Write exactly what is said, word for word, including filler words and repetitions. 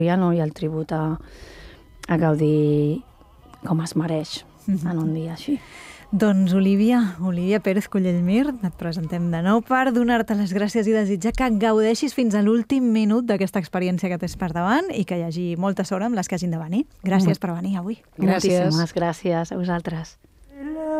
Ja no hi ha el tribut a, a gaudir com es mereix en un dia així. Doncs Olívia, Olívia Pérez Collellmir, et presentem de nou per donar-te les gràcies i desitjar que gaudeixis fins a l'últim minut d'aquesta experiència que tens per davant i que hi hagi molta sort amb les que hagin de venir. Gràcies per venir avui. Gràcies. Moltíssimes gràcies a vosaltres.